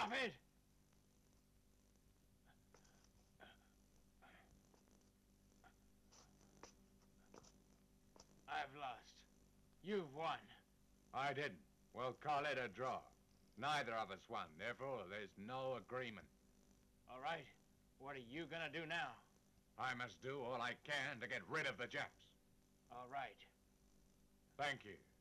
Stop it! I've lost. You've won. I didn't. We'll call it a draw. Neither of us won, therefore there's no agreement. All right. What are you gonna do now? I must do all I can to get rid of the Japs. All right. Thank you.